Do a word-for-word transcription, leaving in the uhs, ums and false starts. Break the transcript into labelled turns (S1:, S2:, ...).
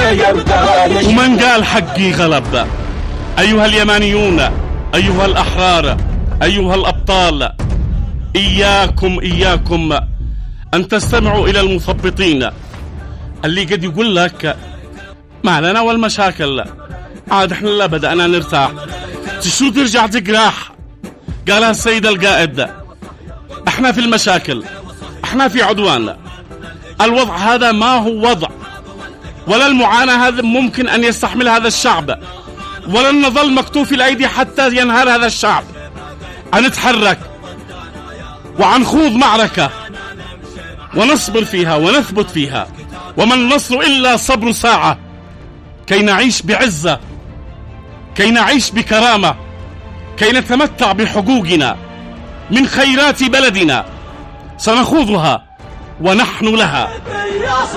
S1: ومن قال حقي غلب. أيها اليمانيون، أيها الأحرار، أيها الأبطال، إياكم إياكم أن تستمعوا إلى المثبطين اللي قد يقول لك ما لنا والمشاكل، عاد احنا لا بدأنا نرتاح، شو ترجع تقراح؟ قالها السيد القائد، احنا في المشاكل، احنا في عدوان. الوضع هذا ما هو وضع، ولا المعاناة هذا ممكن أن يستحمل هذا الشعب، ولن نظل مكتوف الأيدي حتى ينهار هذا الشعب. هنتحرك وعنخوض معركة ونصبر فيها ونثبت فيها، وما النصر إلا صبر ساعة كي نعيش بعزة، كي نعيش بكرامة، كي نتمتع بحقوقنا من خيرات بلدنا. سنخوضها ونحن لها.